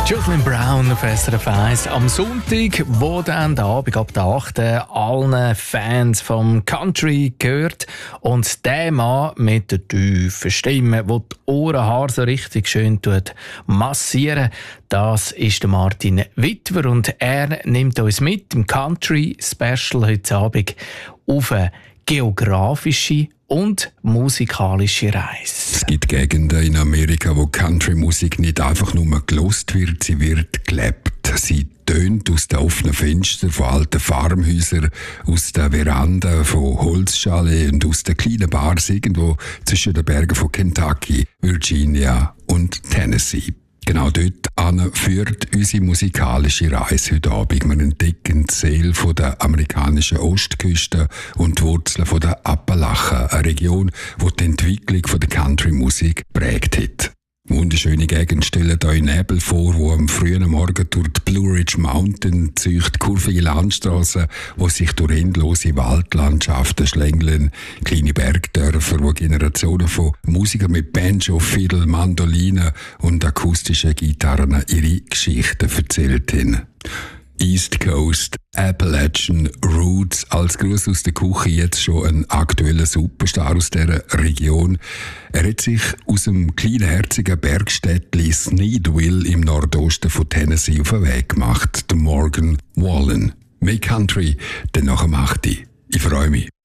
Jocelyn Brown auf SRF 1 am Sonntag, wo dann der Abend ab der 8. allen Fans vom Country gehört. Und der Mann mit der tiefen Stimme, der die Ohrenhaare so richtig schön massieren, das ist der Martin Wittwer. Und er nimmt uns mit im Country Special heute Abend auf eine geografische und musikalische Reise. Es gibt Gegenden in Amerika, wo Country-Musik nicht einfach nur gelost wird, sie wird gelebt. Sie tönt aus den offenen Fenstern von alten Farmhäusern, aus den Veranden von Holzchalets und aus den kleinen Bars irgendwo zwischen den Bergen von Kentucky, Virginia und Tennessee. Genau dort führt unsere musikalische Reise heute Abend. Wir entdecken die Seele der amerikanischen Ostküste und die Wurzeln der Appalachen, eine Region, die die Entwicklung der Country-Musik prägt hat. Wunderschöne Gegend stellen euch Nebel vor, wo am frühen Morgen durch die Blue Ridge Mountain zieht, kurvige Landstrassen, die sich durch endlose Waldlandschaften schlängeln, kleine Bergdörfer, wo Generationen von Musikern mit Banjo, Fiddle, Mandoline und akustischen Gitarren ihre Geschichten erzählt haben. East Coast, Appalachian Roots, als Gruß aus der Küche jetzt schon ein aktueller Superstar aus dieser Region. Er hat sich aus dem kleinherzigen Bergstädtchen Sneedville im Nordosten von Tennessee auf den Weg gemacht, der Morgan Wallen. Mehr Country, dann nach dem 8. Ich freue mich.